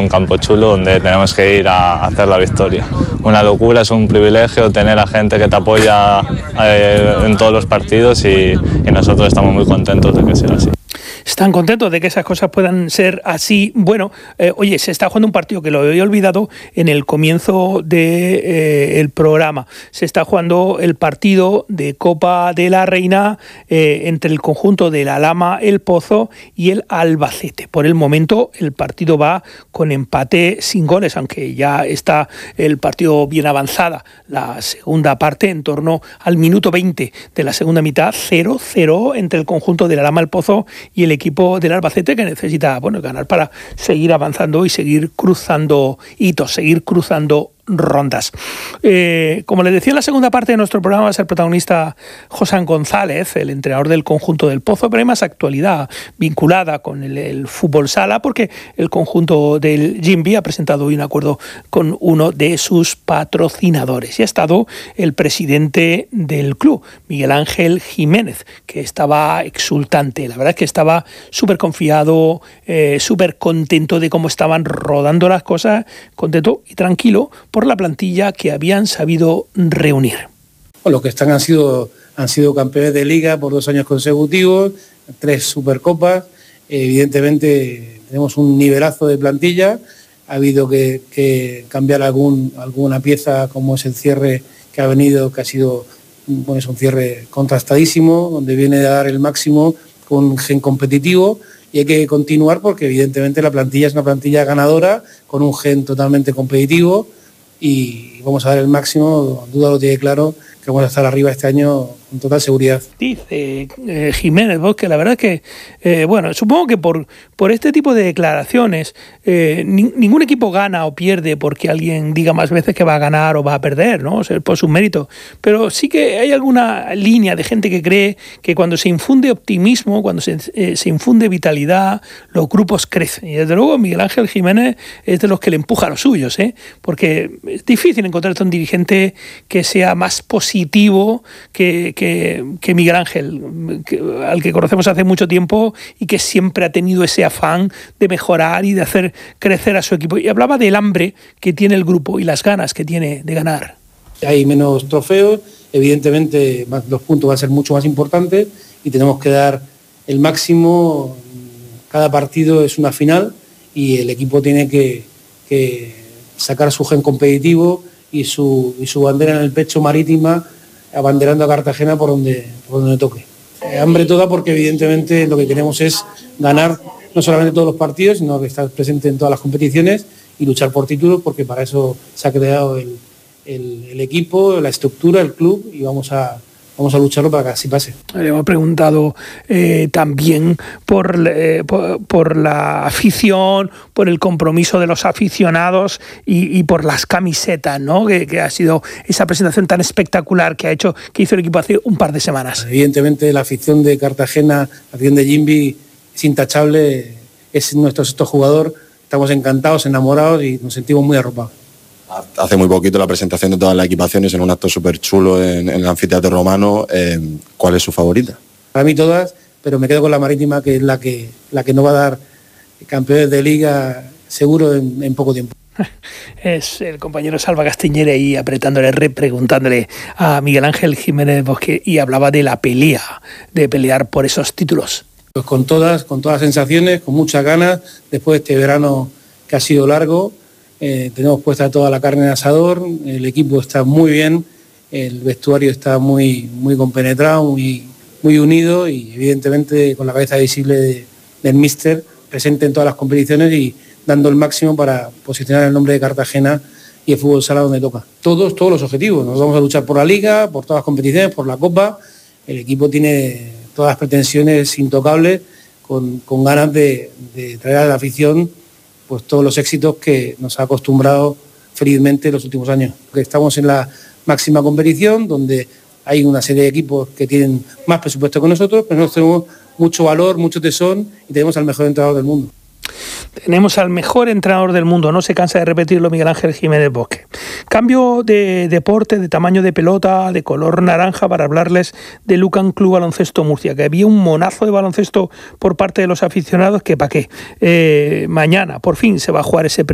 un campo chulo donde tenemos que ir a hacer la victoria. Una locura, es un privilegio tener a gente que te apoya en todos los partidos y nosotros estamos muy contentos de que sea así. Están contentos de que esas cosas puedan ser así. Bueno, oye, se está jugando un partido que lo había olvidado en el comienzo del programa. Se está jugando el partido de Copa de la Reina entre el conjunto de la Lama, el Pozo y el Albacete. Por el momento el partido va con empate sin goles, aunque ya está el partido bien avanzada. La segunda parte, en torno al minuto 20 de la segunda mitad, 0-0 entre el conjunto de la Lama, el Pozo y el equipo del Albacete, que necesita ganar para seguir avanzando y seguir cruzando hitos, seguir cruzando rondas. Como les decía, en la segunda parte de nuestro programa va a ser protagonista Josán González, el entrenador del conjunto del Pozo, pero hay más actualidad vinculada con el fútbol sala, porque el conjunto del Jimby ha presentado hoy un acuerdo con uno de sus patrocinadores. Y ha estado el presidente del club, Miguel Ángel Jiménez, que estaba exultante. La verdad es que estaba súper confiado, súper contento de cómo estaban rodando las cosas, contento y tranquilo por la plantilla que habían sabido reunir. Los que han sido campeones de liga por 2 años consecutivos, 3 supercopas. Evidentemente tenemos un nivelazo de plantilla. Ha habido que cambiar alguna pieza, como es el cierre que ha venido, que ha sido un cierre contrastadísimo, donde viene a dar el máximo con un gen competitivo. Y hay que continuar porque evidentemente la plantilla es una plantilla ganadora, con un gen totalmente competitivo, y vamos a dar el máximo. Duda lo tiene claro, que vamos a estar arriba este año con total seguridad. Dice Jiménez Bosque, la verdad es que, supongo que por este tipo de declaraciones ningún equipo gana o pierde porque alguien diga más veces que va a ganar o va a perder, ¿no? O sea, por sus méritos. Pero sí que hay alguna línea de gente que cree que cuando se infunde optimismo, cuando se infunde vitalidad, los grupos crecen. Y desde luego Miguel Ángel Jiménez es de los que le empuja a los suyos, porque es difícil encontrar un dirigente que sea más positivo que Miguel Ángel, al que conocemos hace mucho tiempo y que siempre ha tenido ese afán de mejorar y de hacer crecer a su equipo. Y hablaba del hambre que tiene el grupo y las ganas que tiene de ganar. Hay menos trofeos, evidentemente los puntos van a ser mucho más importantes y tenemos que dar el máximo. Cada partido es una final y el equipo tiene que sacar su gen competitivo y su bandera en el pecho marítima, abanderando a Cartagena por donde toque. Hambre toda, porque evidentemente lo que queremos es ganar no solamente todos los partidos, sino que estar presente en todas las competiciones y luchar por títulos, porque para eso se ha creado el equipo, la estructura, el club, y vamos a lucharlo para que así pase. Le hemos preguntado también por la afición, por el compromiso de los aficionados y por las camisetas, ¿no? Que ha sido esa presentación tan espectacular que hizo el equipo hace un par de semanas. Evidentemente la afición de Cartagena, la afición de Jimby es intachable, es nuestro sexto jugador. Estamos encantados, enamorados y nos sentimos muy arropados. Hace muy poquito la presentación de todas las equipaciones en un acto súper chulo en el anfiteatro romano. ¿Cuál es su favorita? Para mí todas, pero me quedo con la marítima, que es la que nos va a dar campeones de liga seguro en poco tiempo. Es el compañero Salva Castiñera ahí apretándole, preguntándole a Miguel Ángel Jiménez Bosque, y hablaba de la pelea, de pelear por esos títulos. Pues con todas sensaciones, con muchas ganas, después de este verano que ha sido largo. Tenemos puesta toda la carne en asador, el equipo está muy bien, el vestuario está muy compenetrado, muy unido, y evidentemente con la cabeza visible del míster, presente en todas las competiciones y dando el máximo para posicionar el nombre de Cartagena y el fútbol sala donde toca. Todos los objetivos, nos vamos a luchar por la liga, por todas las competiciones, por la copa. El equipo tiene todas las pretensiones intocables, con ganas de traer a la afición pues todos los éxitos que nos ha acostumbrado felizmente los últimos años. Estamos en la máxima competición, donde hay una serie de equipos que tienen más presupuesto que nosotros, pero nosotros tenemos mucho valor, mucho tesón, y tenemos al mejor entrenador del mundo. Tenemos al mejor entrenador del mundo, no se cansa de repetirlo Miguel Ángel Jiménez Bosque. Cambio de deporte, de tamaño de pelota, de color naranja, para hablarles de Lucan Club Baloncesto Murcia, que había un monazo de baloncesto por parte de los aficionados que pa' qué. Mañana, por fin, se va a jugar ese